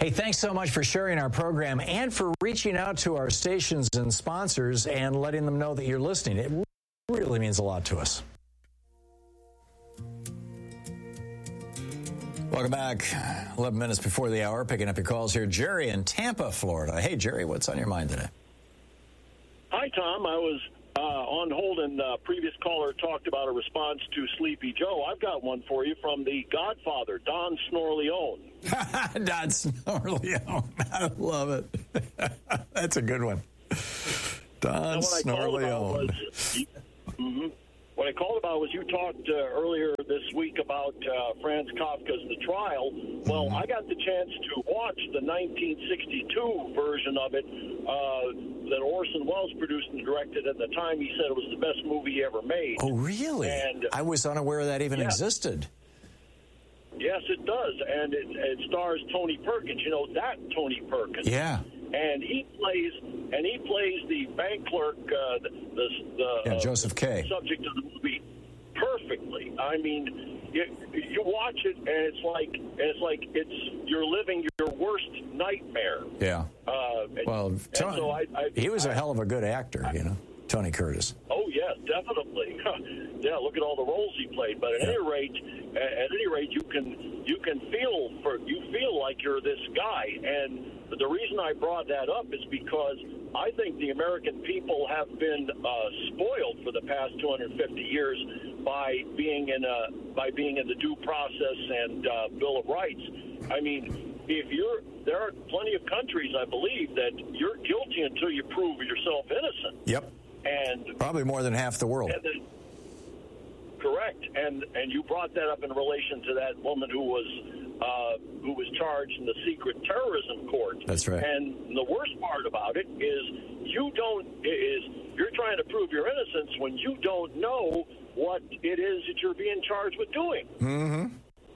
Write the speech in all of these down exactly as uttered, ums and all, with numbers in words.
Hey, thanks so much for sharing our program and for reaching out to our stations and sponsors and letting them know that you're listening. It really means a lot to us. Welcome back. eleven minutes before the hour, picking up your calls here. Jerry in Tampa, Florida. Hey, Jerry, what's on your mind today? Hi, Tom. I was uh, on hold, and uh, previous caller talked about a response to Sleepy Joe. I've got one for you from the Godfather, Don Snorleone. Don Snorleone. I love it. That's a good one. Don Snorleone. Was, mm-hmm. What I called about was you talked uh, earlier this week about uh, Franz Kafka's The Trial. Well, mm-hmm. I got the chance to watch the nineteen sixty-two version of it uh, that Orson Welles produced and directed. At the time, he said it was the best movie he ever made. Oh, really? And I was unaware that even yeah. existed. Yes, it does, and it, it stars Tony Perkins. You know, that Tony Perkins. Yeah. And he plays, and he plays the bank clerk, uh, the, the, the yeah, Joseph uh, K. subject of the movie perfectly. I mean, you, you watch it, and it's like, and it's like it's you're living your worst nightmare. Yeah. Uh, well, and, Tony, and so I, I, he was I, a hell of a good actor, you know, Tony Curtis. Oh yes, definitely. Yeah, look at all the roles he played. But at yeah. any rate, at any rate, you can you can feel for you feel like you're this guy. And the reason I brought that up is because I think the American people have been uh, spoiled for the past two hundred fifty years by being in a by being in the due process and uh, Bill of Rights. I mean, if you're there are plenty of countries, I believe, that you're guilty until you prove yourself innocent. Yep. And probably more than half the world. And then, correct. And and you brought that up in relation to that woman who was uh, who was charged in the secret terrorism court. That's right. And the worst part about it is you don't is you're trying to prove your innocence when you don't know what it is that you're being charged with doing. Mm-hmm.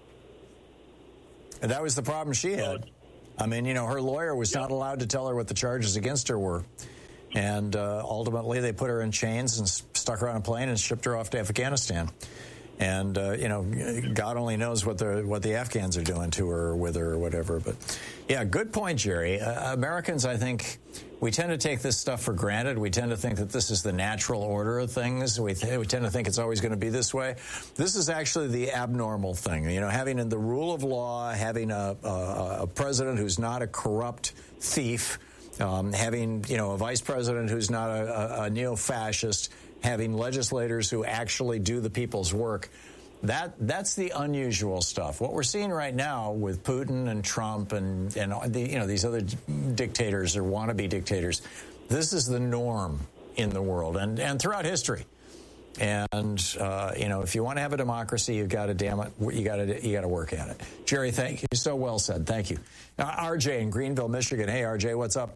And that was the problem she had. I mean, you know, her lawyer was yeah. not allowed to tell her what the charges against her were. And uh, ultimately, they put her in chains and stuck her on a plane and shipped her off to Afghanistan. And, uh, you know, God only knows what the what the Afghans are doing to her or with her or whatever. But, yeah, good point, Jerry. Uh, Americans, I think, we tend to take this stuff for granted. We tend to think that this is the natural order of things. We, th- we tend to think it's always going to be this way. This is actually the abnormal thing. You know, having the rule of law, having a, a, a president who's not a corrupt thief, Um, having, you know, a vice president who's not a, a, a neo-fascist, having legislators who actually do the people's work, that that's the unusual stuff. What we're seeing right now with Putin and Trump and, and the, you know, these other dictators or wannabe dictators, this is the norm in the world and, and throughout history. And, uh, you know, if you want to have a democracy, you've got to, damn it, you got to, you got to work at it. Jerry, thank you. So well said. Thank you. Now, R J in Greenville, Michigan. Hey, R J, what's up?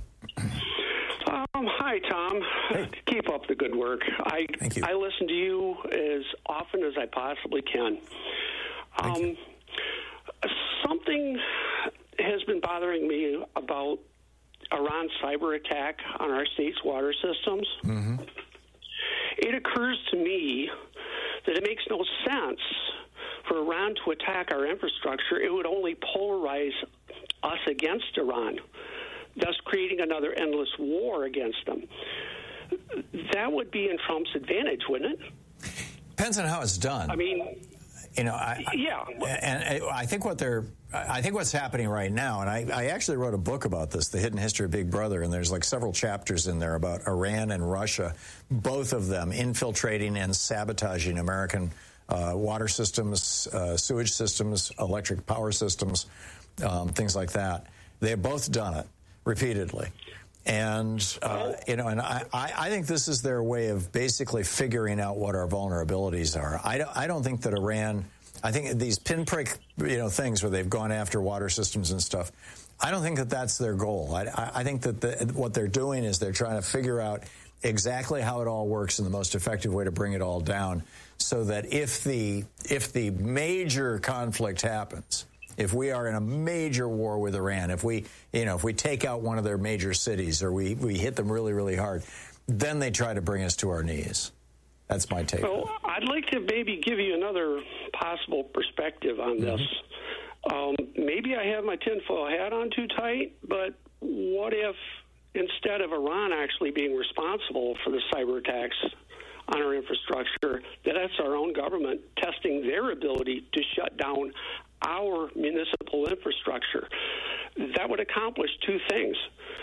Um, hi, Tom. Hey. Keep up the good work. I Thank you. I listen to you as often as I possibly can. Thank Um, you. Something has been bothering me about Iran's cyber attack on our state's water systems. Mm-hmm. It occurs to me that it makes no sense for Iran to attack our infrastructure. It would only polarize us against Iran, thus creating another endless war against them. That would be in Trump's advantage, wouldn't it? Depends on how it's done. I mean, you know, I, yeah. And I think what they're, I think what's happening right now, and I, I actually wrote a book about this, The Hidden History of Big Brother, and there's like several chapters in there about Iran and Russia, both of them infiltrating and sabotaging American uh, water systems, uh, sewage systems, electric power systems, um, things like that. They've both done it repeatedly. And, uh, you know, and I, I think this is their way of basically figuring out what our vulnerabilities are. I don't, I don't think that Iran, I think these pinprick, you know, things where they've gone after water systems and stuff, I don't think that that's their goal. I, I think that the, what they're doing is they're trying to figure out exactly how it all works and the most effective way to bring it all down so that if the, if the major conflict happens, if we are in a major war with Iran, if we, you know, if we take out one of their major cities or we, we hit them really, really hard, then they try to bring us to our knees. That's my take. Well, I'd like to maybe give you another possible perspective on this. Mm-hmm. Um, maybe I have my tinfoil hat on too tight, but what if instead of Iran actually being responsible for the cyber attacks on our infrastructure, that that's our own government testing their ability to shut down our municipal infrastructure? That would accomplish two things.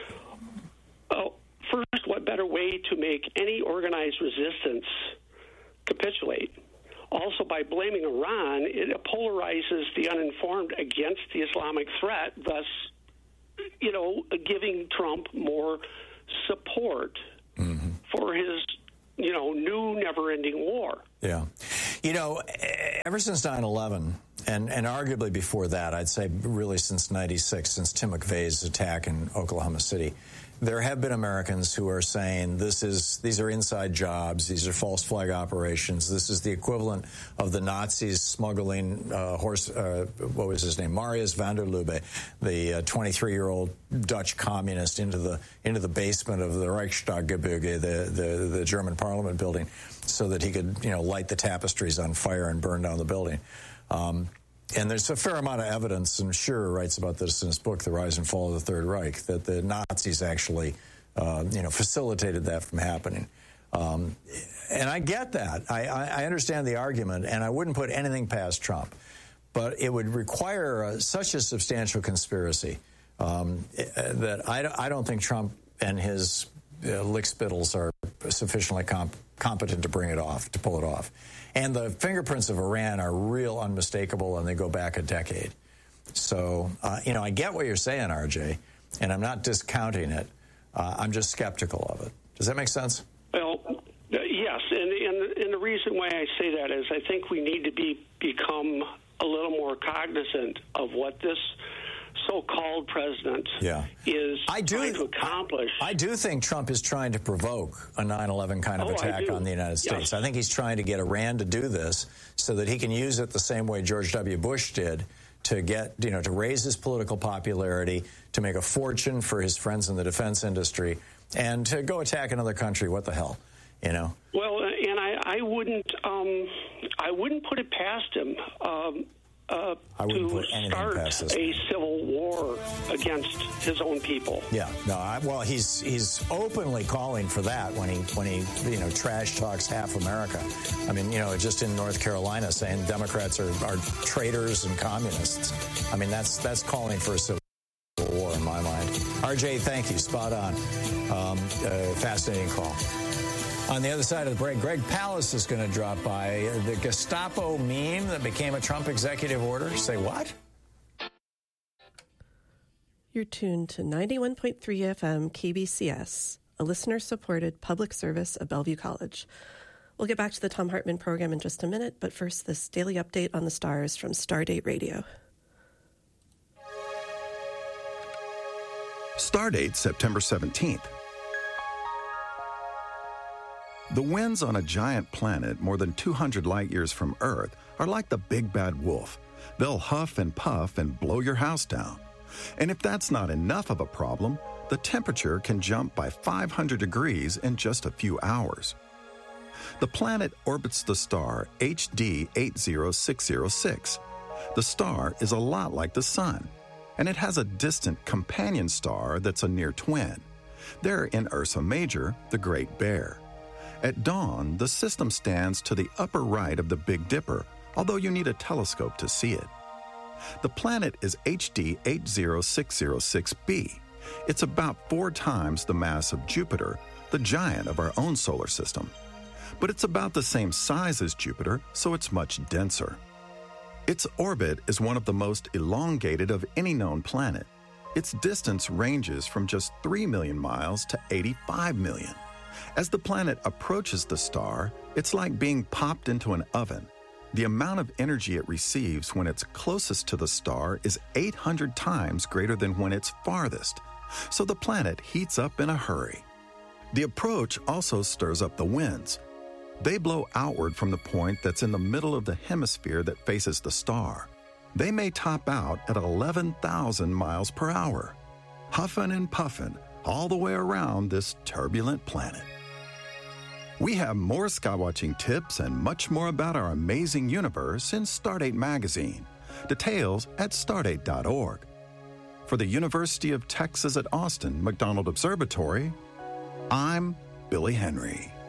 Oh, first, what better way to make any organized resistance capitulate? Also, by blaming Iran, it polarizes the uninformed against the Islamic threat, thus, you know, giving Trump more support mm-hmm. for his, you know, new never-ending war. Yeah. You know, ever since nine eleven, and, and arguably before that, I'd say really since ninety-six, since Tim McVeigh's attack in Oklahoma City, there have been Americans who are saying this is these are inside jobs, these are false flag operations, this is the equivalent of the Nazis smuggling uh, horse, uh, what was his name, Marius van der Lubbe, the twenty-three-year-old uh, Dutch communist, into the into the basement of the Reichstaggebirge, the, the the German Parliament building, so that he could you know light the tapestries on fire and burn down the building. Um, And there's a fair amount of evidence, and Scherer writes about this in his book, The Rise and Fall of the Third Reich, that the Nazis actually, uh, you know, facilitated that from happening. Um, and I get that. I, I understand the argument, and I wouldn't put anything past Trump. But it would require uh, such a substantial conspiracy um, that I, I don't think Trump and his uh, lickspittles are sufficiently comp- competent to bring it off, to pull it off. And the fingerprints of Iran are real unmistakable, and they go back a decade. So, uh, you know, I get what you're saying, R J, and I'm not discounting it. Uh, I'm just skeptical of it. Does that make sense? Well, yes, and, and, and the reason why I say that is I think we need to be become a little more cognizant of what this so-called president yeah. is I do, trying to accomplish. I, I do think Trump is trying to provoke a nine eleven kind of oh, attack on the United States. Yes. I think he's trying to get Iran to do this so that he can use it the same way George W. Bush did to get, you know, to raise his political popularity, to make a fortune for his friends in the defense industry, and to go attack another country. What the hell, you know? Well, and I, I wouldn't, um, I wouldn't put it past him. Um, Uh, I wouldn't to put anything start past this. a civil war against his own people. Yeah, no. I, well, he's he's openly calling for that when he when he you know trash talks half America. I mean, you know, just in North Carolina, saying Democrats are, are traitors and communists. I mean, that's that's calling for a civil war in my mind. R J, thank you. Spot on. Um, uh, fascinating call. On the other side of the break, Greg Palast is going to drop by. The Gestapo meme that became a Trump executive order. Say what? You're tuned to ninety-one point three F M K B C S, a listener-supported public service of Bellevue College. We'll get back to the Thom Hartmann program in just a minute, but first, this daily update on the stars from Stardate Radio. Stardate, September seventeenth. The winds on a giant planet more than two hundred light years from Earth are like the big bad wolf. They'll huff and puff and blow your house down. And if that's not enough of a problem, the temperature can jump by five hundred degrees in just a few hours. The planet orbits the star H D eight zero six zero six. The star is a lot like the Sun, and it has a distant companion star that's a near twin. They're in Ursa Major, the Great Bear. At dawn, the system stands to the upper right of the Big Dipper, although you need a telescope to see it. The planet is H D eight zero six zero six b. It's about four times the mass of Jupiter, the giant of our own solar system. But it's about the same size as Jupiter, so it's much denser. Its orbit is one of the most elongated of any known planet. Its distance ranges from just three million miles to eighty-five million. As the planet approaches the star, it's like being popped into an oven. The amount of energy it receives when it's closest to the star is eight hundred times greater than when it's farthest, so the planet heats up in a hurry. The approach also stirs up the winds. They blow outward from the point that's in the middle of the hemisphere that faces the star. They may top out at eleven thousand miles per hour, huffing and puffing all the way around this turbulent planet. We have more skywatching tips and much more about our amazing universe in Stardate Magazine. Details at stardate dot org. For the University of Texas at Austin McDonald Observatory, I'm Billy Henry.